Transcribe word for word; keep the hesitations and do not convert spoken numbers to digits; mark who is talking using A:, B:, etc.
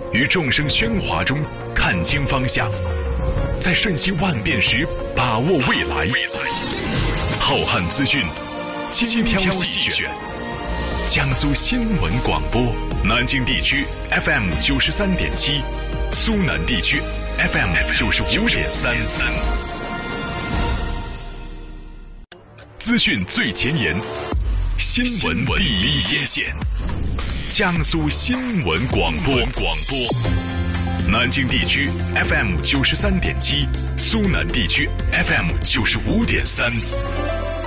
A: 于众生喧哗中看清方向，在瞬息万变时把握未来。浩瀚资讯，精挑细选。江苏新闻广播，南京地区 F M 九十三点七，苏南地区 F M 九十五点三。资讯最前沿，新闻第一线线。江苏新闻广播，广播。南京地区 F M 九十三点七，苏南地区 F M 九十五点三。